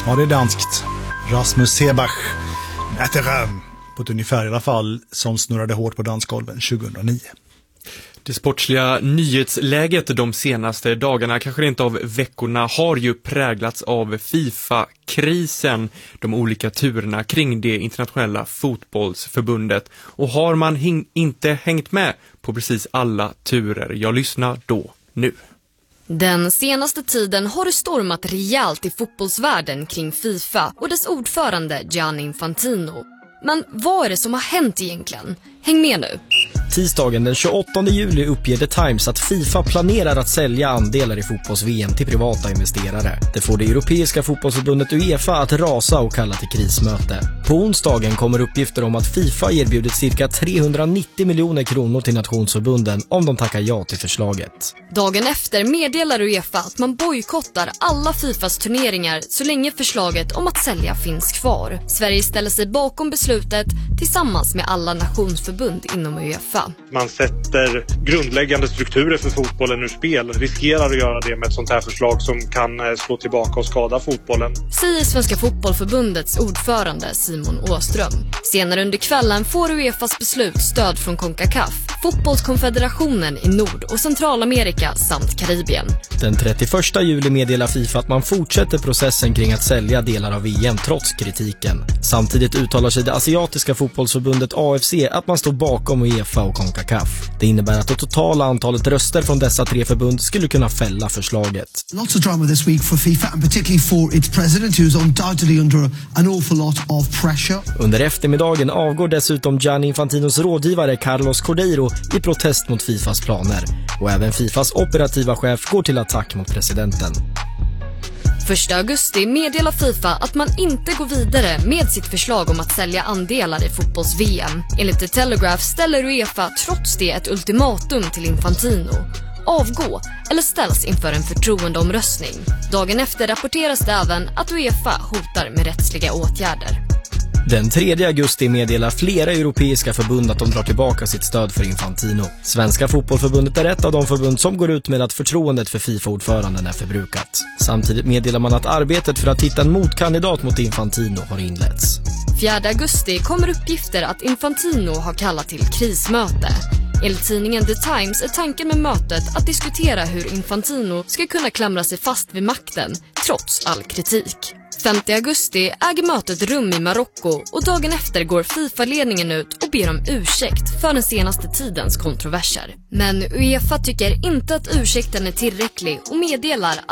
Ja, det är danskt. Rasmus Sebach. På ett ungefär i alla fall som snurrade hårt på dansgolven 2009. Det sportsliga nyhetsläget de senaste dagarna, kanske inte av veckorna, har ju präglats av FIFA-krisen, de olika turerna kring det internationella fotbollsförbundet. Och har man inte hängt med på precis alla turer, jag lyssnar då nu. Den senaste tiden har det stormat rejält i fotbollsvärlden kring FIFA och dess ordförande Gianni Infantino. Men vad är det som har hänt egentligen? Häng med nu. Tisdagen den 28 juli uppger The Times att FIFA planerar att sälja andelar i fotbolls-VM till privata investerare. Det får det europeiska fotbollsförbundet UEFA att rasa och kalla till krismöte. På onsdagen kommer uppgifter om att FIFA erbjudit cirka 390 miljoner kronor till nationsförbunden om de tackar ja till förslaget. Dagen efter meddelar UEFA att man bojkottar alla FIFAs turneringar så länge förslaget om att sälja finns kvar. Sverige ställer sig bakom beslutet tillsammans med alla nationsförbund inom UEFA. Man sätter grundläggande strukturer för fotbollen ur spel, riskerar att göra det med ett sånt här förslag som kan slå tillbaka och skada fotbollen. Säger Svenska fotbollförbundets ordförande Simon Åström. Senare under kvällen får UEFAs beslut stöd från CONCACAF, fotbollskonfederationen i Nord- och Centralamerika samt Karibien. Den 31 juli meddelar FIFA att man fortsätter processen kring att sälja delar av VM trots kritiken. Samtidigt uttalar sig det asiatiska fotbollsförbundet AFC att man står bakom UEFA och CONCACAF. Det innebär att det totala antalet röster från dessa tre förbund skulle kunna fälla förslaget. Lots of drama this week for FIFA and particularly for its president who is undoubtedly under an awful lot of pressure. Under eftermiddagen avgår dessutom Gianni Infantinos rådgivare Carlos Cordeiro i protest mot FIFAs planer. Och även FIFAs operativa chef går till attack mot presidenten. 1 augusti meddelar FIFA att man inte går vidare med sitt förslag om att sälja andelar i fotbolls-VM. Enligt The Telegraph ställer UEFA trots det ett ultimatum till Infantino. Avgå eller ställs inför en förtroendeomröstning. Dagen efter rapporteras det även att UEFA hotar med rättsliga åtgärder. Den 3 augusti meddelar flera europeiska förbund att de drar tillbaka sitt stöd för Infantino. Svenska fotbollförbundet är ett av de förbund som går ut med att förtroendet för FIFA-ordföranden är förbrukat. Samtidigt meddelar man att arbetet för att hitta en motkandidat mot Infantino har inletts. 4 augusti kommer uppgifter att Infantino har kallat till krismöte. Enligt tidningen The Times är tanken med mötet att diskutera hur Infantino ska kunna klamra sig fast vid makten trots all kritik. 5 augusti äger mötet rum i Marocko och dagen efter går FIFA-ledningen ut och ber om ursäkt för den senaste tidens kontroverser. Men UEFA tycker inte att ursäkten är tillräcklig och meddelar